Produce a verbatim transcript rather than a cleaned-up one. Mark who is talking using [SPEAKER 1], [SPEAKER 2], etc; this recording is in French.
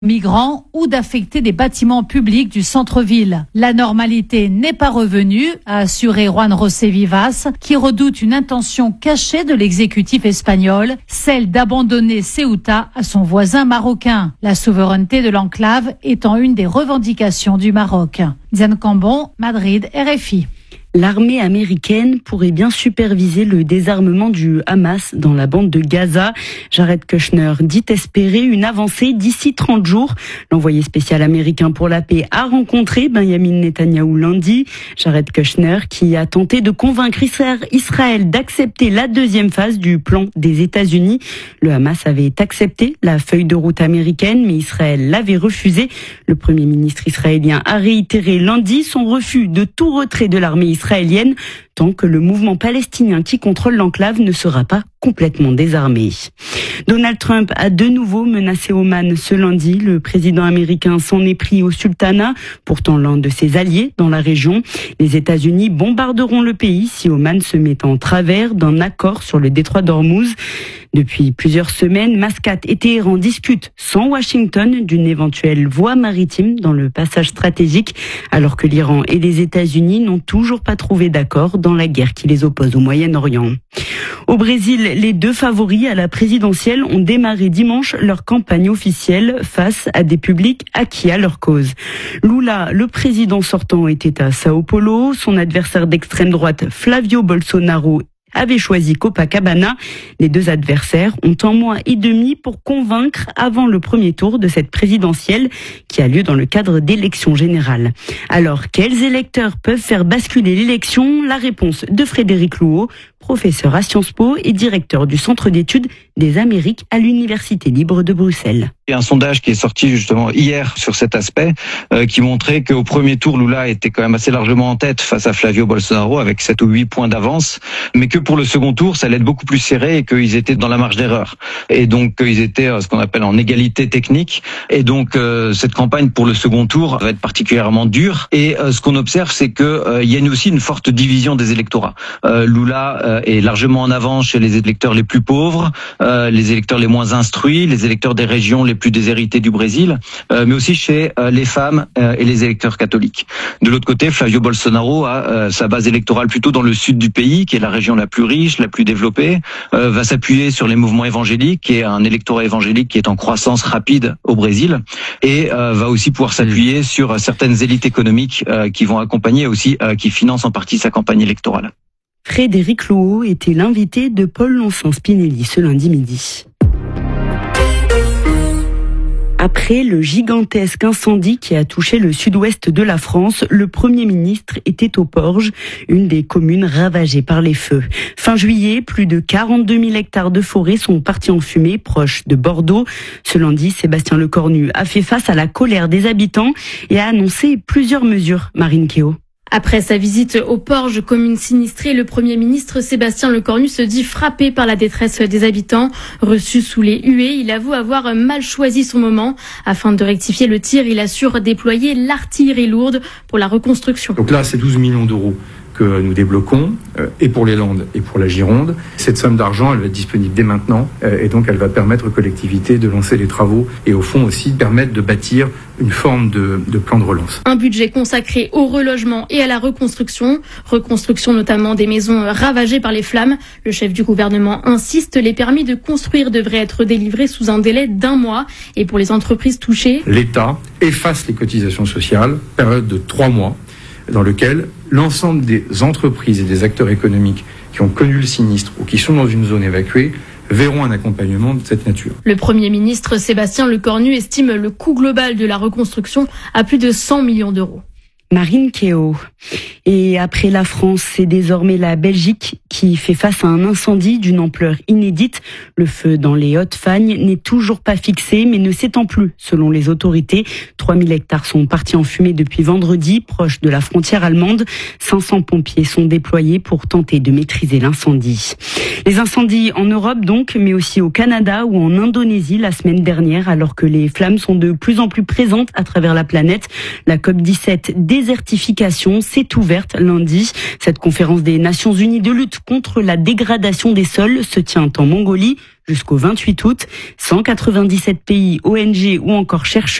[SPEAKER 1] migrants ou d'affecter des bâtiments publics du centre-ville. La normalité n'est pas revenue, a assuré Juan José Vivas, qui redoute une intention cachée de l'exécutif espagnol, celle d'abandonner Ceuta à son voisin marocain. La souveraineté de l'enclave étant une des revendications du Maroc. Diane Cambon, Madrid, R F I.
[SPEAKER 2] L'armée américaine pourrait bien superviser le désarmement du Hamas dans la bande de Gaza. Jared Kushner dit espérer une avancée d'ici trente jours. L'envoyé spécial américain pour la paix a rencontré Benjamin Netanyahou lundi. Jared Kushner qui a tenté de convaincre Israël d'accepter la deuxième phase du plan des États-Unis. Le Hamas avait accepté la feuille de route américaine, mais Israël l'avait refusée. Le premier ministre israélien a réitéré lundi son refus de tout retrait de l'armée israélienne. israélienne tant que le mouvement palestinien qui contrôle l'enclave ne sera pas complètement désarmé. Donald Trump a de nouveau menacé Oman ce lundi. Le président américain s'en est pris au sultanat, pourtant l'un de ses alliés dans la région. Les États-Unis bombarderont le pays si Oman se met en travers d'un accord sur le détroit d'Ormuz. Depuis plusieurs semaines, Mascate et Téhéran discutent sans Washington d'une éventuelle voie maritime dans le passage stratégique, alors que l'Iran et les États-Unis n'ont toujours pas trouvé d'accord dans la guerre qui les oppose au Moyen-Orient. Au Brésil, les deux favoris à la présidentielle ont démarré dimanche leur campagne officielle face à des publics acquis à leur cause. Lula, le président sortant, était à Sao Paulo. Son adversaire d'extrême droite, Flavio Bolsonaro, avait choisi Copacabana. Les deux adversaires ont un mois et demi pour convaincre avant le premier tour de cette présidentielle qui a lieu dans le cadre d'élections générales. Alors, quels électeurs peuvent faire basculer l'élection ? La réponse de Frédéric Louot, professeur à Sciences Po et directeur du Centre d'études des Amériques à l'Université libre de Bruxelles.
[SPEAKER 3] Il y a un sondage qui est sorti justement hier sur cet aspect euh, qui montrait qu'au premier tour, Lula était quand même assez largement en tête face à Flavio Bolsonaro avec sept ou huit points d'avance, mais que pour le second tour, ça allait être beaucoup plus serré et qu'ils étaient dans la marge d'erreur. Et donc, ils étaient euh, ce qu'on appelle en égalité technique. Et donc, euh, cette campagne pour le second tour va être particulièrement dure. Et euh, ce qu'on observe, c'est que euh, il y a une, aussi une forte division des électorats. Euh, Lula euh, est largement en avance chez les électeurs les plus pauvres, euh, les électeurs les moins instruits, les électeurs des régions les plus déshéritées du Brésil, euh, mais aussi chez euh, les femmes euh, et les électeurs catholiques. De l'autre côté, Flavio Bolsonaro a euh, sa base électorale plutôt dans le sud du pays, qui est la région la plus riche, la plus développée, euh, va s'appuyer sur les mouvements évangéliques, qui est un électorat évangélique qui est en croissance rapide au Brésil, et euh, va aussi pouvoir s'appuyer sur certaines élites économiques euh, qui vont accompagner aussi, euh, qui financent en partie sa campagne électorale.
[SPEAKER 2] Frédéric Louot était l'invité de Paul Lonsan-Spinelli ce lundi midi. Après le gigantesque incendie qui a touché le sud-ouest de la France, le Premier ministre était aux Porges, une des communes ravagées par les feux. Fin juillet, plus de quarante-deux mille hectares de forêt sont partis en fumée, proche de Bordeaux. Ce lundi, Sébastien Lecornu a fait face à la colère des habitants et a annoncé plusieurs mesures. Marine Kéo.
[SPEAKER 4] Après sa visite aux Porges, commune sinistrée, le Premier ministre Sébastien Lecornu se dit frappé par la détresse des habitants. Reçu sous les huées, il avoue avoir mal choisi son moment. Afin de rectifier le tir, il assure déployer l'artillerie lourde pour la reconstruction.
[SPEAKER 5] Donc là, c'est douze millions d'euros que nous débloquons, euh, et pour les Landes et pour la Gironde. Cette somme d'argent, elle va être disponible dès maintenant, euh, et donc elle va permettre aux collectivités de lancer les travaux et au fond aussi permettre de bâtir une forme de, de plan de relance.
[SPEAKER 4] Un budget consacré au relogement et à la reconstruction, reconstruction notamment des maisons ravagées par les flammes. Le chef du gouvernement insiste, les permis de construire devraient être délivrés sous un délai d'un mois, et pour les entreprises touchées,
[SPEAKER 5] l'État efface les cotisations sociales, période de trois mois, dans lequel l'ensemble des entreprises et des acteurs économiques qui ont connu le sinistre ou qui sont dans une zone évacuée verront un accompagnement de cette nature.
[SPEAKER 4] Le Premier ministre Sébastien Lecornu estime le coût global de la reconstruction à plus de cent millions d'euros.
[SPEAKER 2] Marine Kéo. Et après la France, c'est désormais la Belgique qui fait face à un incendie d'une ampleur inédite. Le feu dans les Hautes-Fagnes n'est toujours pas fixé, mais ne s'étend plus, selon les autorités. trois mille hectares sont partis en fumée depuis vendredi, proche de la frontière allemande. cinq cents pompiers sont déployés pour tenter de maîtriser l'incendie. Les incendies en Europe donc, mais aussi au Canada ou en Indonésie la semaine dernière, alors que les flammes sont de plus en plus présentes à travers la planète. La COP dix-sept désertification s'est ouverte lundi. Cette conférence des Nations Unies de lutte contre la dégradation des sols se tient en Mongolie. jusqu'au vingt-huit août. cent quatre-vingt-dix-sept pays, O N G ou encore chercheurs